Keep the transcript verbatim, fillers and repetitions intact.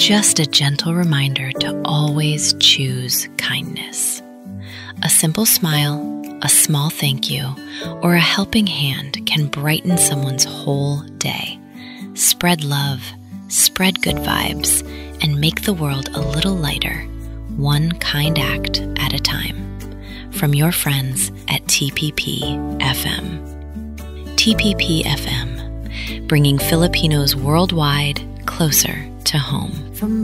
just a gentle reminder to always choose kindness. A simple smile, a small thank you, or a helping hand can brighten someone's whole day. Spread love, spread good vibes, and make the world a little lighter, one kind act at a time. From your friends at T P P F M. T P P F M, bringing Filipinos worldwide closer to home. From